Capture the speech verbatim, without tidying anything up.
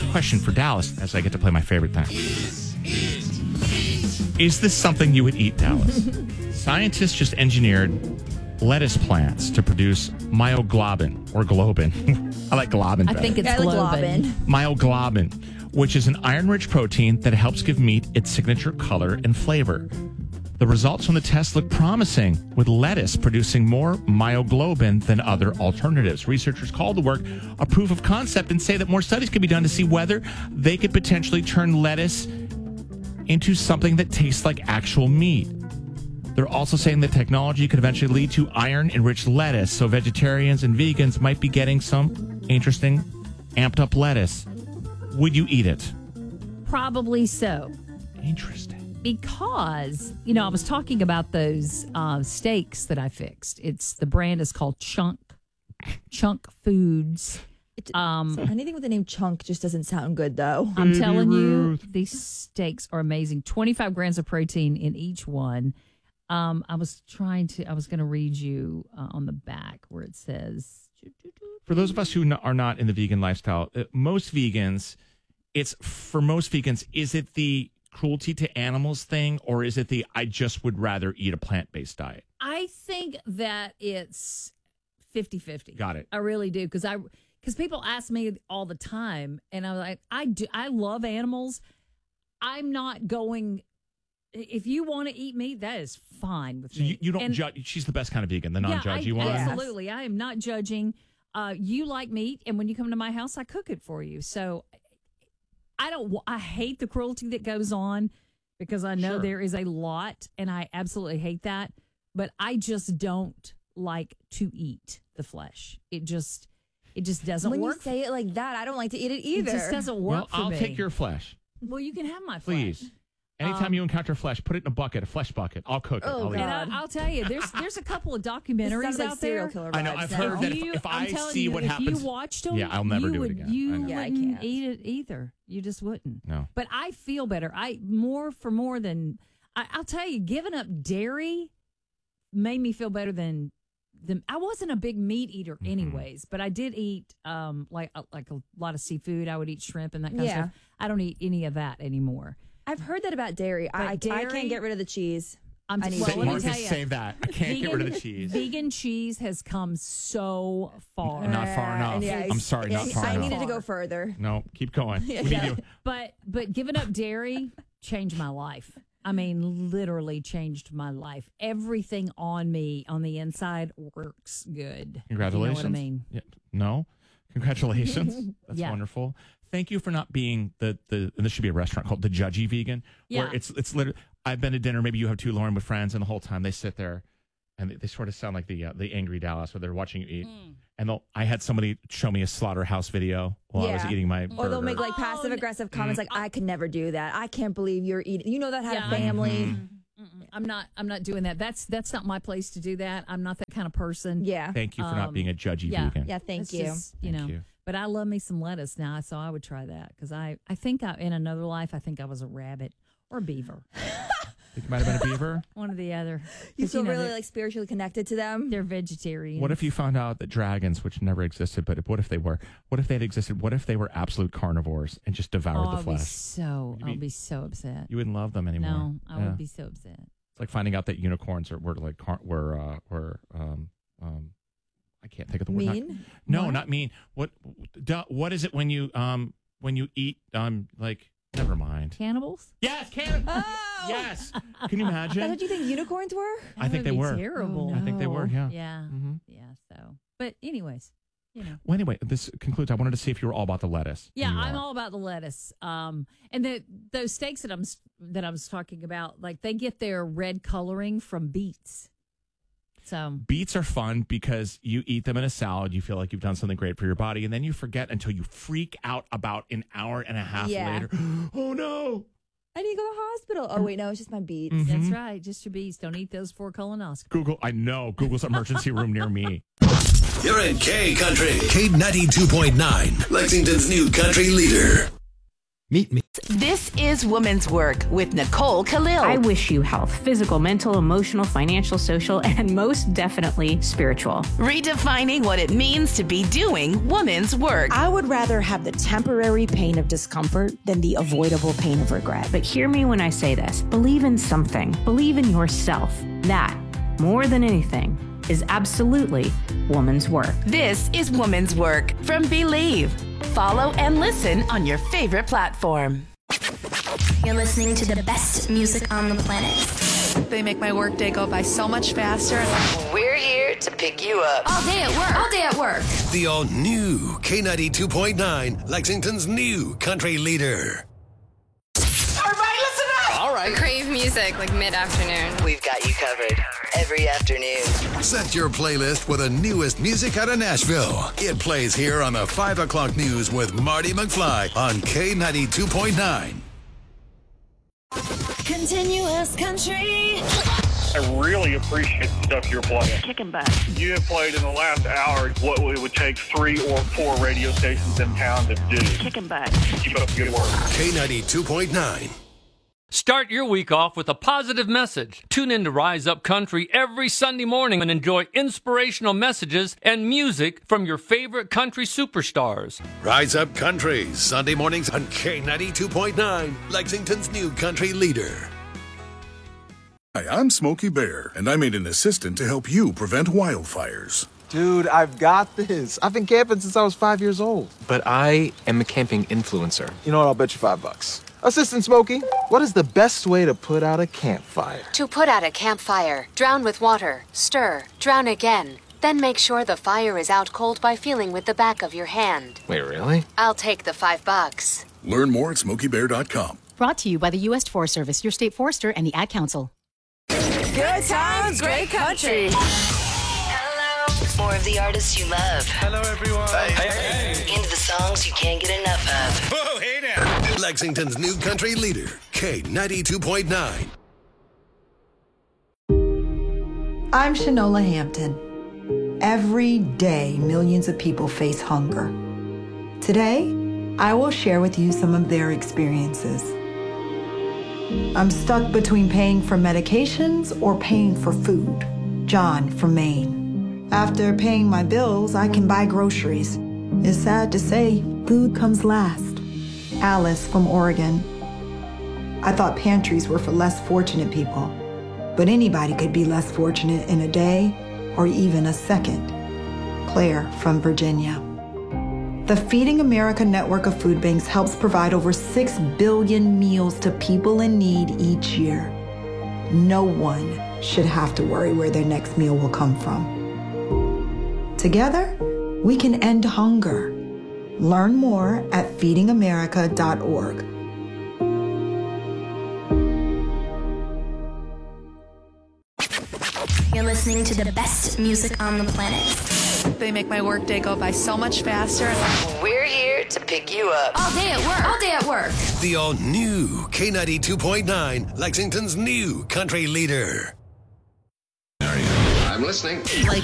question for Dallas as I get to play my favorite thing. Is this something you would eat, Dallas? Scientists just engineered lettuce plants to produce myoglobin or globin. I like globin better. I think it's Yeah, I like globin. globin. Myoglobin, which is an iron-rich protein that helps give meat its signature color and flavor. The results from the test look promising, with lettuce producing more myoglobin than other alternatives. Researchers call the work a proof of concept and say that more studies could be done to see whether they could potentially turn lettuce into something that tastes like actual meat. They're also saying that technology could eventually lead to iron-enriched lettuce, so vegetarians and vegans might be getting some interesting amped-up lettuce. Would you eat it? Probably so. Interesting. Because, you know, I was talking about those uh, steaks that I fixed. It's the brand is called Chunk, Chunk Foods. It, Um, so anything with the name Chunk just doesn't sound good, though. I'm Baby telling you, Ruth. these steaks are amazing. twenty-five grams of protein in each one. Um, I was trying to, I was going to read you uh, on the back where it says. For those of us who no- are not in the vegan lifestyle, uh, most vegans, it's for most vegans, is it the cruelty to animals thing, or is it the I just would rather eat a plant-based diet? I think that it's fifty-fifty. Got it. I really do. Because I, because people ask me all the time, and I'm like, I do, I love animals. I'm not going, if you want to eat meat, that is fine with So me. you, you don't And- judge. She's the best kind of vegan, the non-judgy yeah, I, one. Absolutely. I am not judging. Uh, you like meat, and when you come to my house, I cook it for you. So I don't, I hate the cruelty that goes on because I know Sure. there is a lot, and I absolutely hate that. But I just don't like to eat the flesh. It just, it just doesn't When work. you say it like that, I don't like to eat it it either. just doesn't work Well, for I'll me. take your flesh, Well, you can have my please. flesh. Anytime Um, you encounter flesh, put it in a bucket, a flesh bucket. I'll cook it. Oh, I'll eat And it. God. I, I'll tell you, there's there's a couple of This documentaries sounds like out serial there. killer I know, vibes I've now. heard that if- you, if I'm I telling see you, what if happens- you watched them, Yeah, I'll never you do it would, again. You I know. Yeah, I wouldn't can't. eat it either. You just wouldn't. No. But I feel better. I more for more than I, I'll tell you. Giving up dairy made me feel better than than I wasn't a big meat eater Mm-hmm. anyways, but I did eat um like uh, like a lot of seafood. I would eat shrimp and that kind Yeah. of stuff. I don't eat any of that anymore. I've heard that about dairy. I, I, I dairy- can't get rid of the cheese. I'm I need well, cheese. let me Marcus, tell you, save that. I can't get rid of the cheese. Vegan cheese has come so far. Not far Uh, enough. and yeah, I'm sorry, not yeah, far I enough. needed to go further. No, keep going. Yeah, we need yeah. you. But but giving up dairy changed my life. I mean, literally changed my life. Everything on me on the inside works good. Congratulations. You know what I mean? Yeah. No. Congratulations. That's Yeah. wonderful. Thank you for not being the the. And this should be a restaurant called the Judgy Vegan, Yeah. where it's it's literally. I've been to dinner. Maybe you have too, Lauren, with friends, and the whole time they sit there, and they, they sort of sound like the uh, the angry Dallas, where they're watching you eat. Mm. And they'll, I had somebody show me a slaughterhouse video while I was Yeah. eating my Or burger. they'll make like Oh, passive aggressive comments like, Mm. I could never do that. I can't believe you're eating. You know that had Yeah. a family. Mm-hmm. Mm-mm. I'm not. I'm not doing that. That's that's not my place to do that. I'm not that kind of person. Yeah. Thank you for not Um, being a judgy yeah. vegan. Yeah, thank It's you. just, you Thank know. you. But I love me some lettuce now, so I would try that because I I think I, in another life I think I was a rabbit or a beaver, Think you might have been a beaver. one or the other. You 'Cause, feel know, really they're, like spiritually connected to them. they're vegetarian. What if you found out that dragons, which never existed, but what if they were? What if they had existed? What if they were absolute carnivores and just devoured oh, the I'll be flesh? so You'd be- I'll be so upset. You wouldn't love them anymore. No, I Yeah. would be so upset. It's like finding out that unicorns are were like car- were uh, were um um I can't think of the word. Not- Mean? no, What? not mean. What duh, what is it when you um when you eat um like never mind. Cannibals? Yes, can Oh! yes. Can you That's imagine? what you think unicorns were? I That think would they be were. terrible. Oh, I think they were. Yeah. Yeah, hmm yeah. So, but anyways, you know. Well, anyway, this concludes. I wanted to see if you were all about the lettuce. Yeah, And you I'm are. all about the lettuce. Um, and the those steaks that I'm s- that I was talking about, like they get their red coloring from beets. So Beets are fun because you eat them in a salad. You feel like you've done something great for your body, and then you forget until you freak out about an hour and a half Yeah. later. Oh no! I need to go to the hospital. Oh, wait, no, it's just my beets. Mhm. that's right. Just your beets. Don't eat those for colonoscopy. Google. I know Google's emergency room near me. You're in K Country. K ninety-two point nine. Lexington's new country leader. Meet me. This is Woman's Work with Nicole Khalil. I wish you health, physical, mental, emotional, financial, social, and most definitely spiritual. Redefining what it means to be doing woman's work. I would rather have the temporary pain of discomfort than the avoidable pain of regret. But hear me when I say this. Believe in something. Believe in yourself. That, more than anything, is absolutely woman's work. This is Woman's Work from Believe. Follow and listen on your favorite platform. You're listening to the best music on the planet. They make my workday go by so much faster. We're here to pick you up. All day at work. All day at work. The all-new K ninety-two point nine, Lexington's new country leader. Everybody listen up! All right. Crave music like mid-afternoon. We've got you covered every afternoon. Set your playlist with the newest music out of Nashville. It plays here on the five o'clock news with Marty McFly on K ninety-two point nine. Continuous country. I really appreciate the stuff you're playing. Kicking butt. You have played in the last hour what it would take three or four radio stations in town to do. Kicking butt. Keep up the good work. K ninety-two point nine. Start your week off with a positive message. Tune in to Rise Up Country every Sunday morning and enjoy inspirational messages and music from your favorite country superstars. Rise Up Country, Sunday mornings on K ninety-two point nine, Lexington's new country leader. Hi, I'm Smokey Bear, and I made an assistant to help you prevent wildfires. Dude, I've got this. I've been camping since I was five years old. But I am a camping influencer. You know what? I'll bet you five bucks. Assistant Smokey, what is the best way to put out a campfire? To put out a campfire, drown with water, stir, drown again. Then make sure the fire is out cold by feeling with the back of your hand. Wait, really? I'll take the five bucks. Learn more at smokey bear dot com. Brought to you by the U S Forest Service, your state forester, and the Ad Council. Good times, great country. Hello. More of the artists you love. Hello, everyone. Hey, hey. Into the songs you can't get enough of. Whoa, hey now. Lexington's new country leader, K ninety-two point nine. I'm Shanola Hampton. Every day, millions of people face hunger. Today, I will share with you some of their experiences. I'm stuck between paying for medications or paying for food. John from Maine. After paying my bills, I can buy groceries. It's sad to say, food comes last. Alice from Oregon. I thought pantries were for less fortunate people, but anybody could be less fortunate in a day or even a second. Claire from Virginia. The Feeding America network of food banks helps provide over six billion meals to people in need each year. No one should have to worry where their next meal will come from. Together, we can end hunger. Learn more at feeding america dot org. You're listening to the best music on the planet. They make my workday go by so much faster. We're here to pick you up. All day at work. All day at work. The all-new K ninety-two point nine, Lexington's new country leader. I'm listening. Like